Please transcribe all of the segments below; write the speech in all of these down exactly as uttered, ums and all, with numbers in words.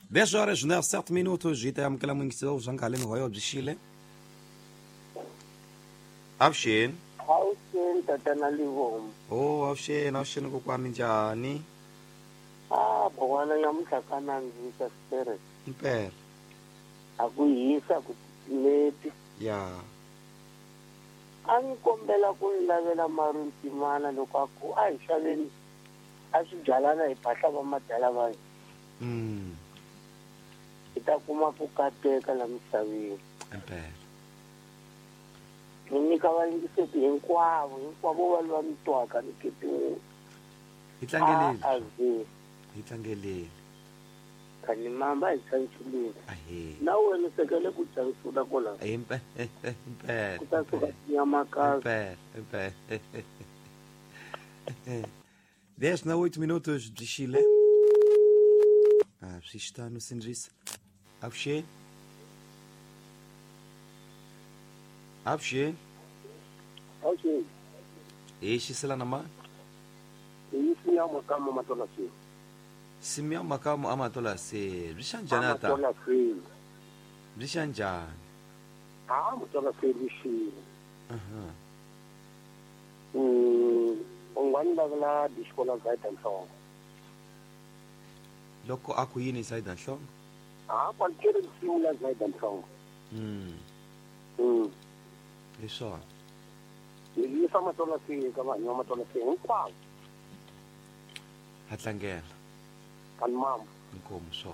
dez horas, sete minutos, e tem aquela muito que já calem o raio de Chile. Avshin. Avshin tatana livom. Oh, avshin, avshin ko kwani njani? Ah, bwana yamhlakana ngizisa spirit. Impela. Akuyisa kutileti. Ya. Angikombela ku lavela maruntimana loko aku a hi xaveni a swi byalana hi phahla va madala va hina. Mm. Hi ta kuma ku kateka la misaveni. Impela. Ni nyika valingiseti hinkwavo hinkwavo va lwa mi twaka ni kepini. Hi tlangelile. Azi. Hi tlangelile. Khani mamba hi tsanchulile. Ahe. Na wena sekele ku tsansula kola. Impela. Impela. Kutasuka nyamakazi. Impela. Impela. dez na oito minutos de Chile. Ah, preciso estar no serviço. Avshin. Avshin. Okay. Eishi sila nama. Isi ya makama matola si. Simia makamu ama tola se. Bishan janata. Matola si. Bishan jan. Ah, matola si bishi. Aha. Hmm. Ongwanda la diskola zaitan song. Loko aku yini saidan shong. Ah, cualquier simula zaitan song. Hmm. Hmm. Isso. Ili sama matola si kama nyama matola si kwa. Hatlangela. Kan mam. Inkomo so.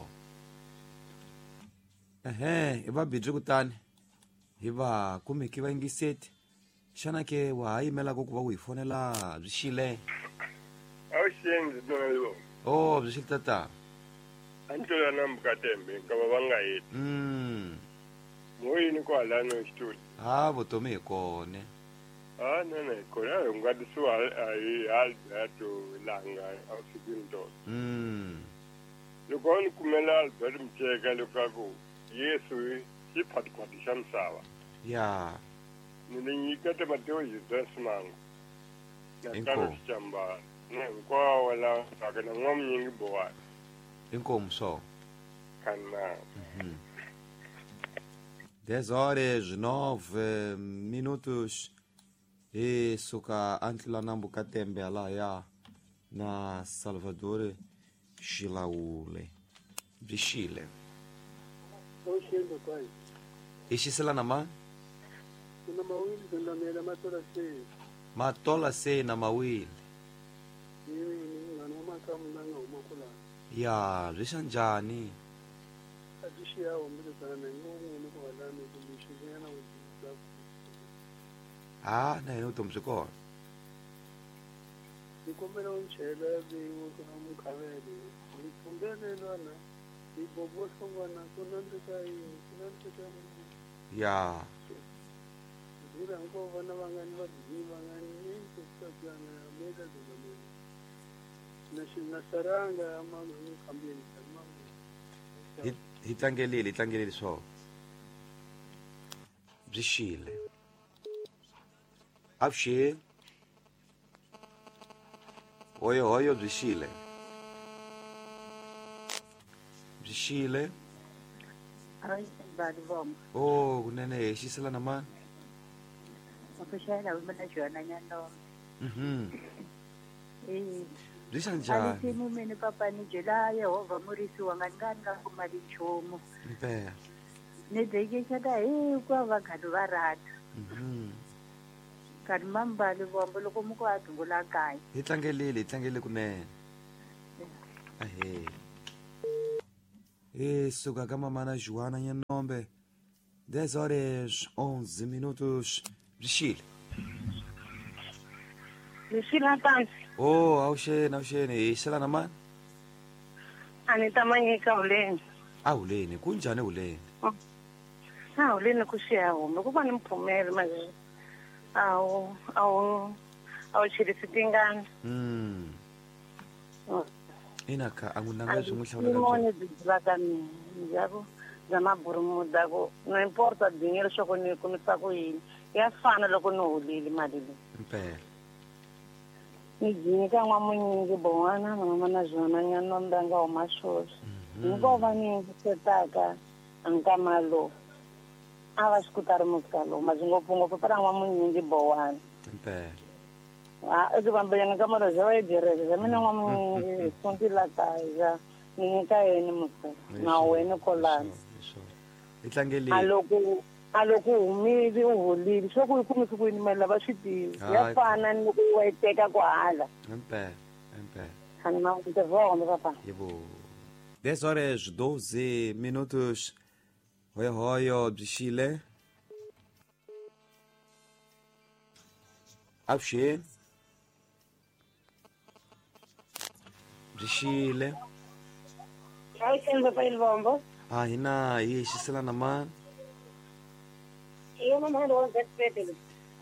Ehe, iba bidri kutani. Iba kume kiva ingiseti. Shana ke wa imela ko kuba uyifonela bishile. Awushenzi nalo. Oh, bishile tata. Antola nambukatembe ngaba bangayi. Mm. Moyini kwala no studio. Ah, botome kone. Ah, nene, kona ngadi su ai Alberto langa awusikinto. Mm. Lokoni kumela Alberto mcheka lokako. Yesu siphat kwadi shamsawa. Ya. Ninyikate Mateo Jesus mangu. Inko. Nakano chamba. Ne kwa wala sakana ngomnyingi boa. Inkomo so. Kana. Mhm. dez horas, nove minutos. E suka antla nambu katembe ala ya na Salvador Chilaule. De Chile. Oshenzo kwai. Ishi sila nama? Kuna mawili ndamela matola si. Matola se na mawili. Mimi ni ngana makamu nanga umakula. Ya, rishan jani. Adishi yao mbele sana ngongo ni kwa lana kumshiriana ujiza. Ah, na ino tumsiko. Nikombela unchela biwo kuna mukaveli. Nikombele lwana. Niboboso wana kunandika yi kunandika. Ya. Ngira ngo vana vangani vadzi vangani nekutsakana mega dzamani. Nashina saranga mama mukambeni mama. Hitlangelile, hitlangelile so. Bishile. Avshin. Oyo, oyo, bishile. Bishile. Ay, bad bomb. Oh, kunene, ishi sila nama? Mapashana wimana jwana nyando. Mhm. Eh. Rishan jani. Alisimu mene papa ni jela Yehova murisi wanganganga kumali chomo. Mpea. Nedege chada eh kwa vagadu varata. Mhm. Kadi mambali bombo loko muko adungula kai. Hitlangelile, hitlangelile kunene. Ahe. E suka kama mana Joana Nyanombe. dez horas, onze minutos. Bishile. Nisila tansi. Oh, aushene, aushene. Isela nama? Anita manyika uleni. Ah, uleni. Kunjani uleni? Ah, uleni kushiya ume. Kuba nimphumele manje. Awu, awu, awu chilisi tingani. Mm. Mm. Inaka, angunangazi mwishaula Simone zizilakani. Njako, zamabhurumu zako. No importa dinero shoko ni kumisako yini. Yafana loko no ulili madili. Mpela. Nijinika mwa mwenyingi bwana. Mama na zwana nyanombe anga umashozi. Ngova ni setaka ankamalo. Ava skutari muskalo, mas ngopungopfu para nwa munyingi bowani. Impela. Ah, edi bambelanga kamaro zawa edireke, zamina nwa munyingi sunti la kaiza, ningika yeni muskalo, na wena kolani. Itlangeli. Aloku, aloku humili uholili, soku ikumisi kuyinimela bashitiwe. Yafana ni kuweteka kwa hala. Impela, impela. Hanima utevonde papa. Yebo. dez horas doze minutos. Oi, oi, de Chile. Abshe. De Chile. Ai sendo pa il bombo. Ah, hina, hii shisela na man. Iyo mama ndo zepetele.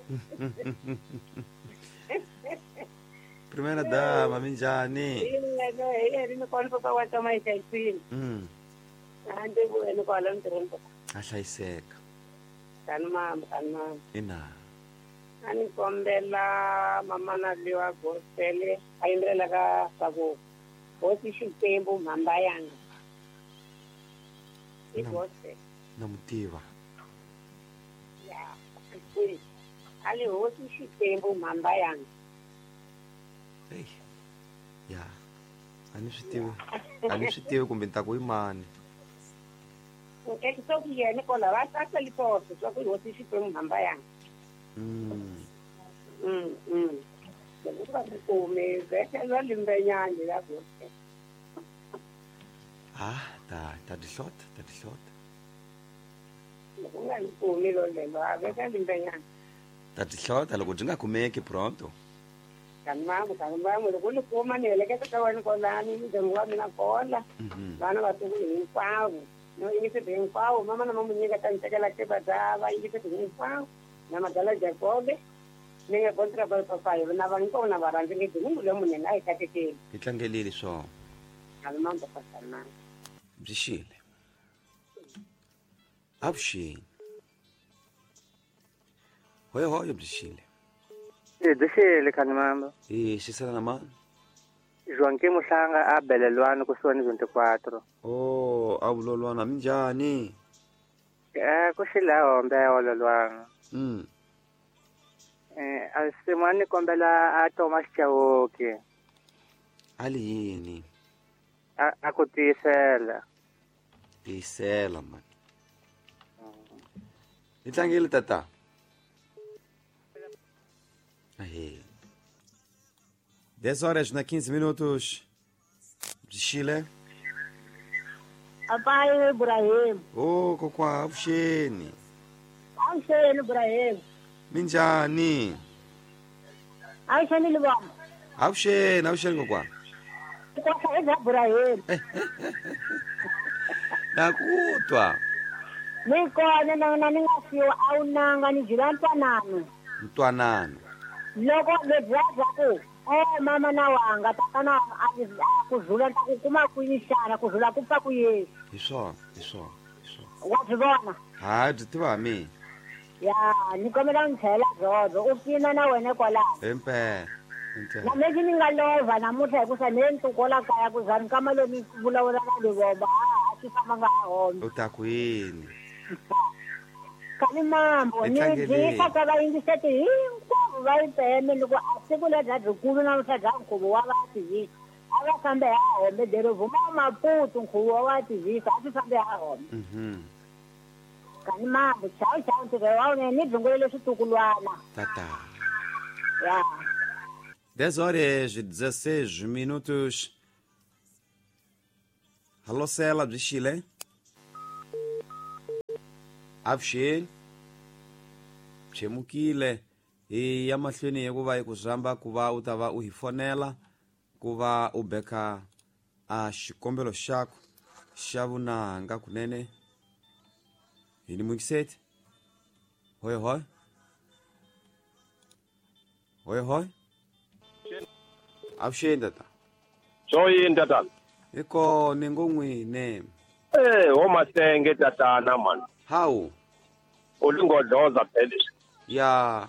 Primeira dama, minjani. Iyo eri no konpo pa wata mai selfie. Mm. Ande bueno kwa lam tronco. Ahlayiseka. Kanma kanma. Ina. Ani kombela mama na liwa gospel ayindrela ka sako. Osi shitembo mamba yanga. Igospel. Namutiva. Ya. Ali osi shitembo mamba yanga. Hey. Ya. Ani swi tivi. Ani swi tivi kumbe ta ku imani. Okay, so kiye ni kola va ta tali posto, so ku hosi shi pemu mamba yanga. Mm. Mm, mm. Loko va ku me veke lo limbe nyanje la ku. Ah, ta ta di shot, ta di shot. Loko nga ku me lo le va veke limbe nyanje. Ta di shot, loko byi nga kumeki pronto. Kanma mu kanma mu loko ni kuma ni le ka ka wani kola ni ndengwa mina kola. Mhm. Vana va tu ni pawu. No ingise beng pawu, mama na mamu nyeka tantekela ke badava, ingise beng pawu. Na magala Jacobe. Ninge kontra ba papa yo na vanko na varangi ni dingu le munye na ikateke. Itlangelile swo. Almamba pasana. Byi xile. Abshe. Hoyo hoyo byi xile. E dishele kanimamba. Eh, shisela na man. Jwanke muhlanga abelelwana kusoni veintiquattro. Oh, awulolwana minjani? Eh kushila hombe ololwana. Mm. Eh asimani kombela a Thomas Chauke. Ali yini? A akutisela. Tisela man. Itlangile tata. Aí. dez horas na quinze minutos de Chile. Apai Ibrahim. Oh, kokwa avuxeni. Avuxeni Ibrahim. Minjani? Avuxeni Libam. Avuxeni, avuxeni kokwa. Kokwa eza Ibrahim. Nakutwa. Nikona na na ningasiwa awunanga ni jilantwanano. Mtwanano. Loko le braza ku. Oh mama na wanga takana akuzula takukuma kuinishana kuzula kupa kuyesu. Iswo, iswo, iswo. Wazibona. Hayi, byi tiva mi. Ya, nikomela ngithela zozo. Upina na wena kwala. Empe. Empe. Na meji ningalova namuhla kusa nentukola kaya kuzani kama lo nivulawula na liboba. Asifama nga home. Utakwini. Kani mambo ni jika kaba ingiseti hinkwavo va ipeme loko asikule dza bzikulu na vuhla bya nkhuvo wa vativisa a va fambe ha hombe dero vuma maputu nkhuvo wa vativisa a swi fambe ha hombe Mhm. kani mambo chau chau ntirho wa wena ni bzingulele switukulwana Tata. ya dez horas e dezesseis minutos. Alô, Cela, de Chile. Avuxeni. Chemukile. I ya mahlweni hi ku va hi ku zamba ku va u ta va u hi fonela ku va u beka a xikombelo xako xa vunanga kunene. Hi ni mukiseti. Hoy hoy. Hoy hoy. Avuxeni tata. Joyini tatana. Iko ni ngo n'wine. Eh, wo masenge tatana man. Hawu. Ulingodloza phela. Ya.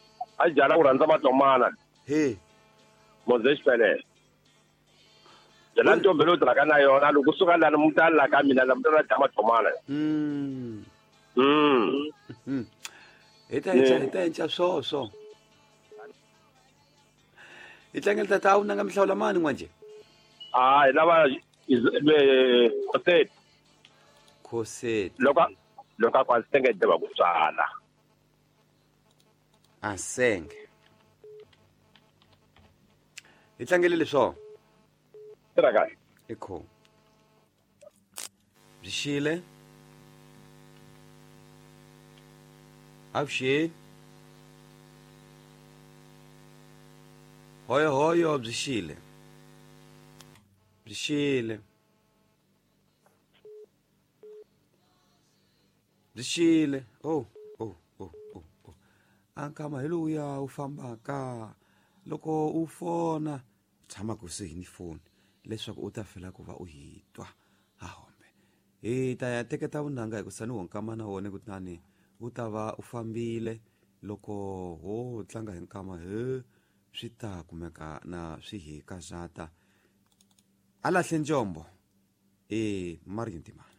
Ajala ku rhandza matomana. He. Moses Pele. yena ntombi loyi u tirhaka na yona loko kusuka lani mi ta la ka mina la mi ta na tama thomana Mm. mm Mm. Hi ta enca hi ta enca swo swo. Hi tlangela tata a wu nanga mihlawula mani n'wanje? ah hi lava Khoseti Khoseti. loko loko a kwasitengete va ku tswala Asenge. Hi tlangele leswo. tirha kahle Ikho. Byi xile. Avuxeni. Hoyo hoyo byi xile. Byi xile. Byi xile. Oh, oh, oh, oh, oh. Ankama hi lowuya u fambaka loko u fona tshama kusuhi ni foni leswaku u ta fela ku va u hi twa ha hombe. Hi ta ya teketa vunanga hi ku sani wo nkama na wona kutani u ta va u fambile loko ho tlanga hi nkama he swi ta kumeka na swi hi kazata a lahle njombo e Mario Ntimane.